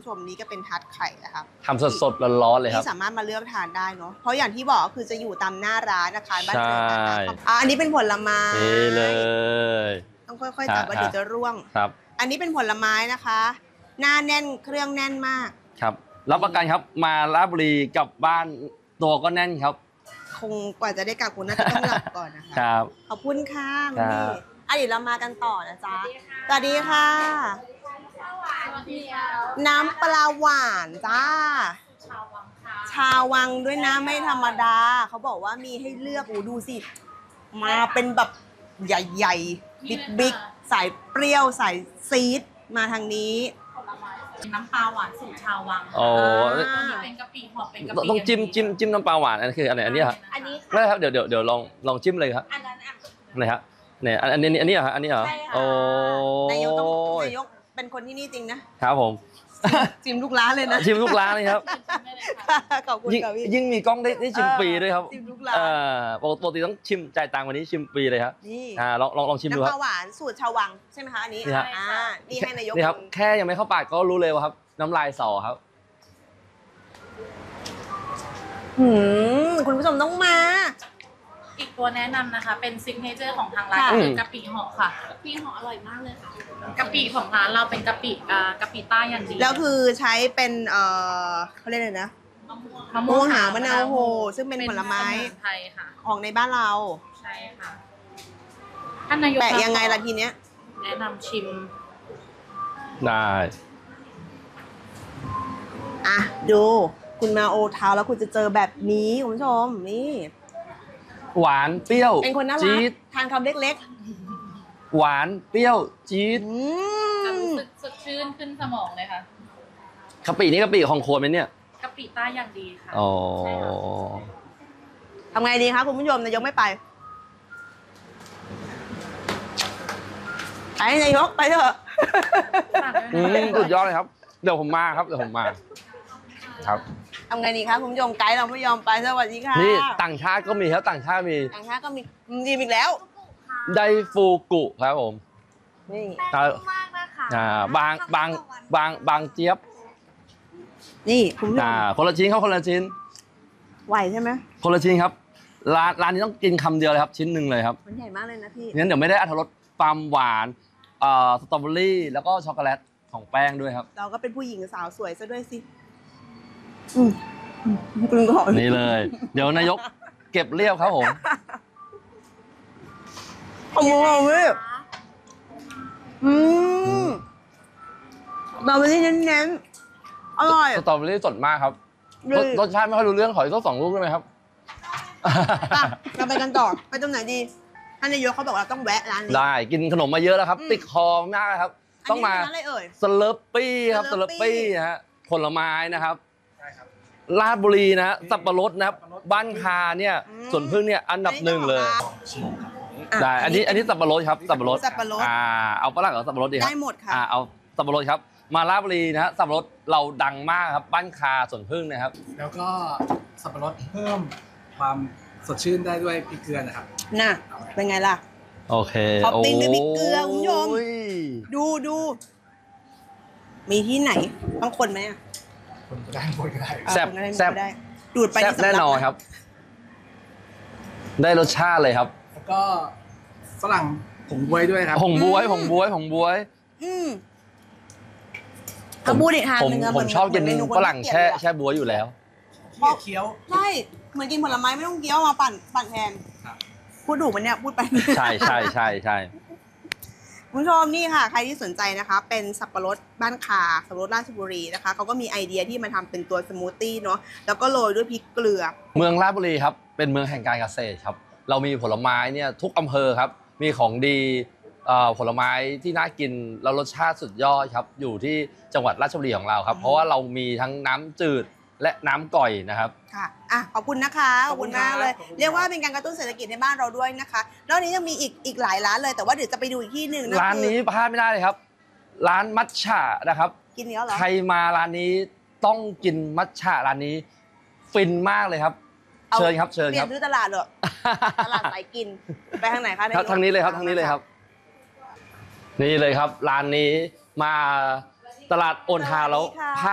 ผู้ชมนี่ก็เป็นทัดไข่นะคะทำสดๆร้อนๆเลยครับที่สามารถมาเลือกทานได้เนาะเพราะอย่างที่บอกคือจะอยู่ตามหน้าร้านนะคะบ้านใช่เรือนนะคะอันนี้เป็นผลไม้นี่เลยต้องค่อยๆจับว่าเดี๋ยวจะร่วงครับอันนี้เป็นผลไม้นะคะ หน้าแน่นเครื่องแน่นมากครับรับประกันครับมาราชบุรีกลับบ้านตัวก็แน่นครับคงกว่าจะได้กลับคุณน่าจะต้องหลับก่อนนะคะครับขอบคุณค่ะครัพี่บเดี๋ยวเรามากันต่อนะจ๊ะสวัสดีค่ะ น้ำปลาหวานจ้า ชาววังด้วยนะไม่ธรรมดา เขาบอกว่ามีให้เลือกดูสิ มาเป็นแบบใหญ่ๆ บิ๊กๆ สายเปรี้ยวสายซีดมาทางนี้น้ำปลาหวานสูตรชาววังโอ้ตัวนี้เป็นกะปิหอมเป็นกะปิต้องจิ้มน้ำปลาหวานอันนี้คืออันไหนอันนี้ครับอันนี้ไม่ครับเดี๋ยวลองจิ้มเลยครับอันนั้นอันไหนครับเนี่ยอันนี้เหรออันนี้เหรอใช่ค่ะโอ้นายกเป็นคนที่นี่จริงนะครับผมจิมลูกร้านเลยนะชิมทุกร้านเลยครับขอบคุณค่ะพี่ยิ่งมีกล้องได้ชิมฟรีด้วยครับจิ้มทุกร้านปกติต้องชิมจ่ายตังค์วันนี้ชิมฟรีเลยครับนี่ลองชิมดูน้ำคปรับลาหวานสูตรชาววังใช่ไหมคะอันนี้นี่ครับนี่ให้นายกนี่ครับแค่ยังไม่เข้าปากก็รู้เลยว่าครับน้ำลายสอครับคุณผู้ชมต้องมาอีกตัวแนะนำนะคะ เป็นซิกเนเจอร์ของทางร้านค่ะคือกะปิห่อค่ะกะปิห่ออร่อยมากเลยค่ะกะปิของร้านเราเป็นกะปิใต้อย่างดีแล้วคือใช้เป็นเขาเรียกอะไรนะมะมะม่วงหาวมะนาวโหซึ่งเป็นผลไม้สนไพรค่ะของในบ้านเราใช่ค่ะท่านนายกแปะยังไงล่ะทีเนี้ยแนะนำชิมได้อ่ะดูคุณมาโอทาวแล้วคุณจะเจอแบบนี้คุณผู้ชมนี่หวานเปรี้ยวเป็นคนน่ารัจี๊กดทานคำเล็กหวานเปรี้ยวจี๊ดๆจะรู้สึกสดชื่นขึ้นสมองเลยค่ะกะปินี่กะปิของโคนไหมเนี่ยกะปิใต้อย่างดีค่ะอ๋อใช่ค่ะทำไงดีคะคุณผู้ชมนายกไม่ไปไปนายกไปเถอะฝากด้วยนะคะสุดยอดเลยครับเดี๋ยวผมมาครับครับทำไงดีคะคุณผู้ชมไกด์เราไม่ยอมไปสวัสดีค่ะนี่ต่างชาติก็มีครับต่างชาติมีต่างชาติก็มีอีกแล้วไดฟูกุครับผมนี่มากนะคะบางเจี๊ยบนี่คุณผู้ชมคนละชิ้นครับคนละชิ้นไหวใช่ไหมคนละชิ้นครับร้านนี้ต้องกินคำเดียวเลยครับชิ้นหนึ่งเลยครับมันใหญ่มากเลยนะพี่งั้นเดี๋ยวไม่ได้อรรถรสความหวานสตรอเบอรี่แล้วก็ช็อกโกแลตของแป้งด้วยครับเราก็เป็นผู้หญิงสาวสวยซะด้วยสิคุณก่อนนี่เลย เดี๋ยวนายกเก็บเรียบครับผมขอบคุณค่ะพี่เราไปที่เน้นๆอร่อยสตรอเบอรี่สดมากครับ รสชาติไม่ค่อยรู้เรื่องขออีกสัก2 ลูกได้ไหมครับอ่ะเราไปกันต่อไปตรงไหนดีท่านนายกเขาบอกเราต้องแวะร้านนี้ได้กินขนมมาเยอะแล้วครับ ติดคอมากครับ ต้องมานนี้เป็นร้านอะไรเอ่ยสเลอร์ปี้ครับสเลอร์ปี้นะฮะผลไม้นะครับราชบุรีนะฮะสับปะรดนะครับบ้านคาเนี่ยสวนพึ่งเนี่ยอันดับหนึ่งเลย ได้ อันนี้สับปะรดครับสับปะรดสับปะรดเอาฝรั่งกับสับปะรดดีครับได้หมดค่ะเอาสับปะรดครับ มาราชบุรีนะฮะสับปะรดเราดังมากครับบ้านคาสวนพึ่งนะครับแล้วก็สับปะรดเพิ่มความสดชื่นได้ด้วยพริกเกลือนะครับน่ะเป็นไงล่ะโอเคท็อปปิ้งด้วยพริกเกลือคุณผู้ชมโอ้ยดูมีที่ไหนต้องคนไหมอ่ะคนก็ได้คนก็ได้แซ่บคนก็ได้แซ่บคนก็ได้ดูดไปแซ่บสำแน่ลันอนครับ ได้รสชาติเลยครับแล้วก็ฝรั่งผงบวยด้วยครับผงบวยผงบวยผงบวยถ้าพูดอีกทางผมหนึงอะผมชอบกินเหมืเมฝรั่งคแช่ขี้เกียจเลยอะบวยอยู่แล้วเคี้ยวใช่เหมือนกินผลไม้ไม่ต้องเคี้ยวมาปั่นแทนครับพูดถูกมันเนี่ยพูดไปใช่ใช่คุณผู้ชมนี่ค่ะ ใครที่สนใจนะคะ เป็นสับปะรดบ้านคาสับปะรดราชบุรีนะคะเขาก็มีไอเดียที่มาทำเป็นตัวสมูทตี้เนาะแล้วก็โรยด้วยพริกเกลือเมืองราชบุรีครับเป็นเมืองแห่งการเกษตรครับเรามีผลไม้เนี่ยทุกอำเภอครับมีของดีผลไม้ที่น่ากินแล้วรสชาติสุดยอดครับอยู่ที่จังหวัดราชบุรีของเราครับเพราะว่าเรามีทั้งน้ำจืดและน้ำก่อยนะครับค่ะอ่ะขอบคุณนะคะขอบคุณมากเลย เรียกว่าเป็นการกระตุ้นเศรษฐกิจในบ้านเราด้วยนะคะแล้วนี้ยังมีอีกหลายร้านเลยแต่ว่าเดี๋ยวจะไปดูอีกที่หนึ่งะร้านนี้พลาดไม่ได้เลยครับ ร้านมัทฉะนะครับกินเนี้ยเหรอใครมาร้านนี้ต้องกินมัทฉะร้านนี้ฟินมากเลยครับ เชิญครับเชิญเปลี่คยรับนซื้อตลาดเหรอตลาดสายกินไปทางไหนคะทางนี้เลยครับทางนี้เลยครับ นี่เลยครับ ร้านนี้มาตลาดโอนฮาแล้ว